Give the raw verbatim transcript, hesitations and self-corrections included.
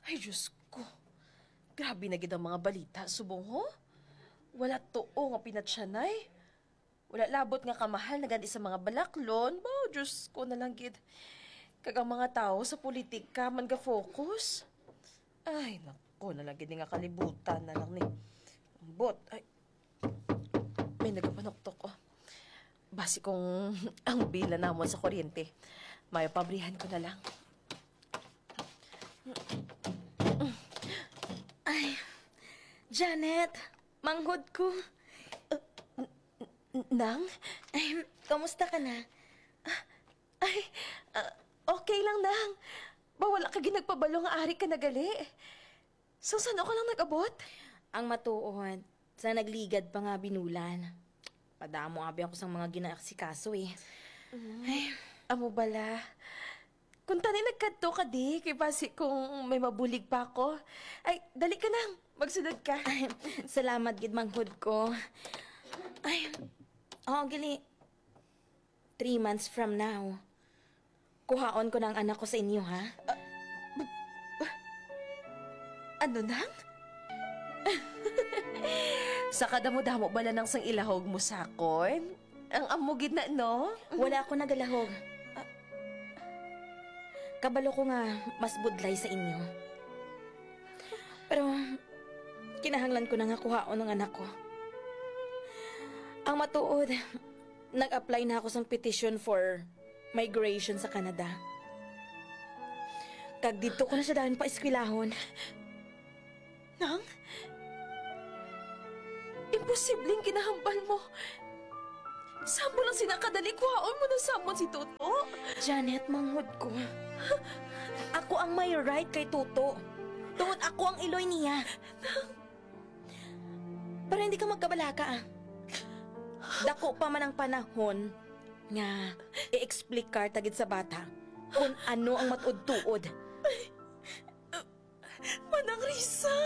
Ay, Diyos ko. Grabe na gid ang mga balita, subong ho. Wala too nga pinatsyanay. Wala labot nga kamahal na gani sa mga balaklon. Ba, Diyos ko na lang gid. Kagang mga tao sa politika man ga focus. Ay, nako na lang gid nga kalibutan na lang ni. Bot, ay. May nagapanoktok oh. Basi kong ang bila namon sa kuryente. May pabrihan ko na lang. Ay, Janet, manghod ko. Nang? Ay, kamusta ka na? Ay, ah, okay lang, Nang. Ba, wala ka ginagpabalo nga ari ka na gali. So, saan ako lang nag-abot? Ang matuod, sa nagligad pa nga binulan. Padamo abi ako sa mga ginaasikaso eh. Mm. Ay, amo bala. Kung tani nagkadto ka di, kay basi kung may mabulig pa ako. Ay, dali ka Nang. Magsunod ka. Ay, salamat gid manghod ko. Ay, oh, gili. Three months from now, kuhaon ko ng anak ko sa inyo, ha? Ano Nang? Sa kadamo-damo bala nang sang ilahog mo sakon? Ang amugid na, no? Wala ako nagalahog. Kabalo ko nga mas budlay sa inyo. Pero, kinahanglan ko na nga kuhaon ng anak ko. Ang matuod, nag-apply na ako sa petition for migration sa Canada. Kag dito ko na siya dahil pa eskwelahon. Nang? Imposibleng kinahambal mo. Saan mo lang sinakadali? Kuhaon mo na samon si Toto. Janet, manghod ko. Ako ang may right kay Tuto. Tungod ako ang iloy niya. Pero hindi ka magkabalaka ah. Dako pa man ang panahon nga i-explic ka tagid sa bata kung ano ang matuod-tuod. Manang Risa!